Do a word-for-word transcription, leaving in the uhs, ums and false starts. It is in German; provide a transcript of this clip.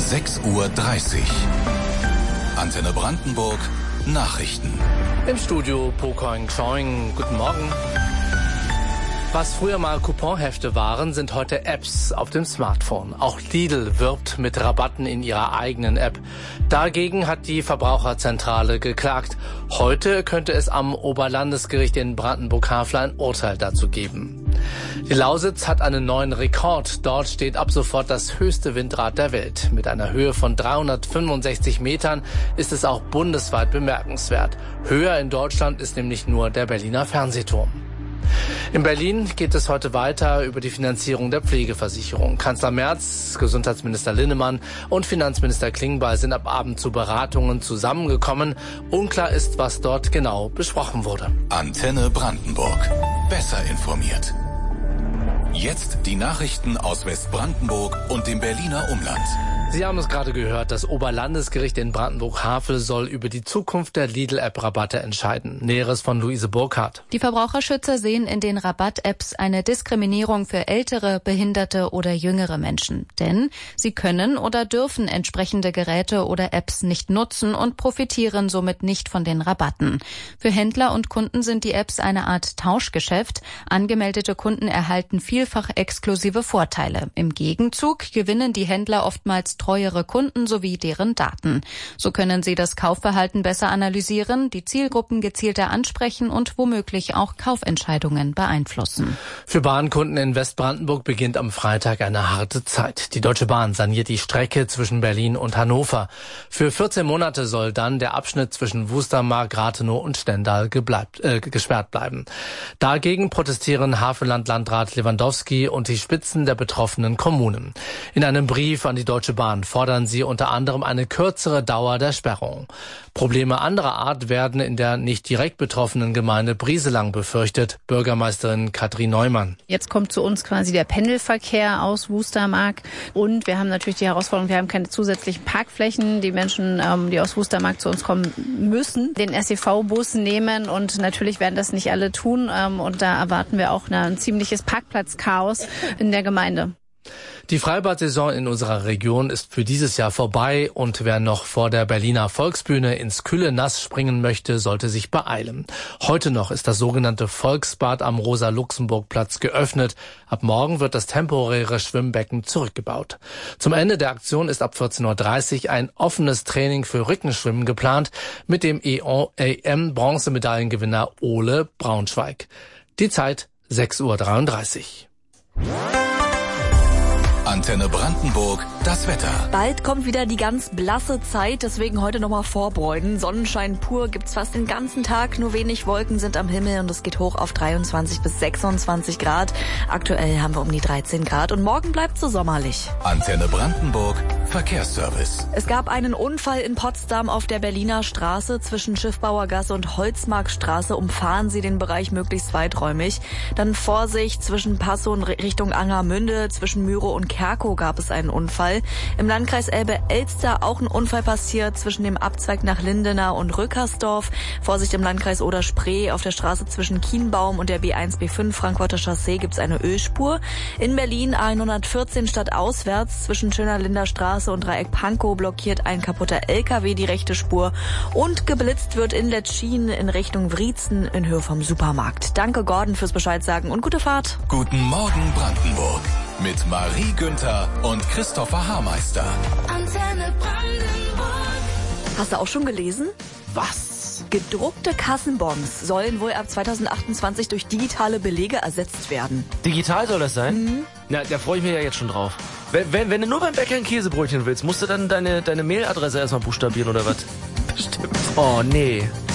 sechs Uhr dreißig. Antenne Brandenburg, Nachrichten. Im Studio Pokoing Choing. Guten Morgen. Was früher mal Couponhefte waren, sind heute Apps auf dem Smartphone. Auch Lidl wirbt mit Rabatten in ihrer eigenen App. Dagegen hat die Verbraucherzentrale geklagt. Heute könnte es am Oberlandesgericht in Brandenburg-Havel ein Urteil dazu geben. Die Lausitz hat einen neuen Rekord. Dort steht ab sofort das höchste Windrad der Welt. Mit einer Höhe von dreihundertfünfundsechzig Metern ist es auch bundesweit bemerkenswert. Höher in Deutschland ist nämlich nur der Berliner Fernsehturm. In Berlin geht es heute weiter über die Finanzierung der Pflegeversicherung. Kanzler Merz, Gesundheitsminister Linnemann und Finanzminister Klingbeil sind ab Abend zu Beratungen zusammengekommen. Unklar ist, was dort genau besprochen wurde. Antenne Brandenburg. Besser informiert. Jetzt die Nachrichten aus Westbrandenburg und dem Berliner Umland. Sie haben es gerade gehört, das Oberlandesgericht in Brandenburg-Havel soll über die Zukunft der Lidl-App-Rabatte entscheiden. Näheres von Luise Burkhardt. Die Verbraucherschützer sehen in den Rabatt-Apps eine Diskriminierung für ältere, behinderte oder jüngere Menschen. Denn sie können oder dürfen entsprechende Geräte oder Apps nicht nutzen und profitieren somit nicht von den Rabatten. Für Händler und Kunden sind die Apps eine Art Tauschgeschäft. Angemeldete Kunden erhalten vielfach exklusive Vorteile. Im Gegenzug gewinnen die Händler oftmals treuere Kunden sowie deren Daten. So können sie das Kaufverhalten besser analysieren, die Zielgruppen gezielter ansprechen und womöglich auch Kaufentscheidungen beeinflussen. Für Bahnkunden in Westbrandenburg beginnt am Freitag eine harte Zeit. Die Deutsche Bahn saniert die Strecke zwischen Berlin und Hannover. Für vierzehn Monate soll dann der Abschnitt zwischen Wustermark, Rathenow und Stendal gebleibt, äh, gesperrt bleiben. Dagegen protestieren Havelland-Landrat Lewandowski und die Spitzen der betroffenen Kommunen. In einem Brief an die Deutsche Bahn fordern sie unter anderem eine kürzere Dauer der Sperrung. Probleme anderer Art werden in der nicht direkt betroffenen Gemeinde Brieselang befürchtet. Bürgermeisterin Katrin Neumann. Jetzt kommt zu uns quasi der Pendelverkehr aus Wustermark und wir haben natürlich die Herausforderung, wir haben keine zusätzlichen Parkflächen. Die Menschen, die aus Wustermark zu uns kommen, müssen den S E V-Bus nehmen und natürlich werden das nicht alle tun und da erwarten wir auch ein ziemliches Parkplatzchaos in der Gemeinde. Die Freibad-Saison in unserer Region ist für dieses Jahr vorbei und wer noch vor der Berliner Volksbühne ins kühle Nass springen möchte, sollte sich beeilen. Heute noch ist das sogenannte Volksbad am Rosa-Luxemburg-Platz geöffnet. Ab morgen wird das temporäre Schwimmbecken zurückgebaut. Zum Ende der Aktion ist ab vierzehn Uhr dreißig ein offenes Training für Rückenschwimmen geplant mit dem E M-Bronzemedaillengewinner Ole Braunschweig. Die Zeit sechs Uhr dreiunddreißig. Antenne Brandenburg, das Wetter. Bald kommt wieder die ganz blasse Zeit, deswegen heute nochmal vorbräunen. Sonnenschein pur gibt's fast den ganzen Tag, nur wenig Wolken sind am Himmel und es geht hoch auf dreiundzwanzig bis sechsundzwanzig Grad. Aktuell haben wir um die dreizehn Grad und morgen bleibt so sommerlich. Antenne Brandenburg, Verkehrsservice. Es gab einen Unfall in Potsdam auf der Berliner Straße. Zwischen Schiffbauergasse und Holzmarktstraße umfahren Sie den Bereich möglichst weiträumig. Dann Vorsicht zwischen Passow und Richtung Angermünde, zwischen Myrow und Kerkow gab es einen Unfall. Im Landkreis Elbe-Elster auch ein Unfall passiert zwischen dem Abzweig nach Lindenau und Rückersdorf. Vorsicht im Landkreis Oder-Spree. Auf der Straße zwischen Kienbaum und der B eins B fünf Frankfurter Chaussee gibt's eine Ölspur. In Berlin A hundertvierzehn stadtauswärts zwischen Schöner-Linder Straße und Dreieck Pankow blockiert ein kaputter L K W die rechte Spur. Und geblitzt wird in Letschin in Richtung Wriezen in Höhe vom Supermarkt. Danke Gordon fürs Bescheid sagen und gute Fahrt. Guten Morgen Brandenburg. Mit Marie Günther und Christopher Haarmeister. Antenne Brandenburg. Hast du auch schon gelesen? Was? Gedruckte Kassenbons sollen wohl ab zweitausendachtundzwanzig durch digitale Belege ersetzt werden. Digital soll das sein? Mhm. Na, da freue ich mich ja jetzt schon drauf. Wenn, wenn, wenn du nur beim Bäcker ein Käsebrötchen willst, musst du dann deine, deine Mailadresse erstmal buchstabieren oder was? Bestimmt. Oh, nee.